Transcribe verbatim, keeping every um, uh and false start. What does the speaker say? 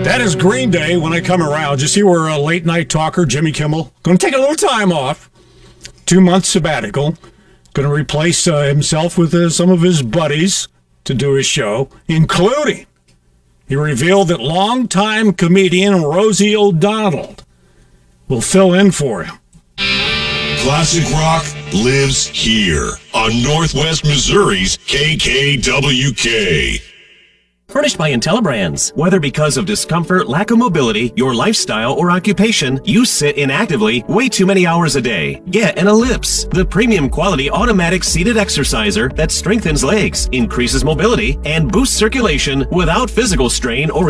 That is Green Day When I Come Around. You see where a late night talker, Jimmy Kimmel, going to take a little time off. Two months sabbatical. Going to replace uh, himself with uh, some of his buddies to do his show, including he revealed that longtime comedian Rosie O'Donnell will fill in for him. Classic rock lives here on Northwest Missouri's K K W K. Furnished by IntelliBrands. Whether because of discomfort, lack of mobility, your lifestyle, or occupation, you sit inactively way too many hours a day. Get an Ellipse, the premium quality automatic seated exerciser that strengthens legs, increases mobility, and boosts circulation without physical strain or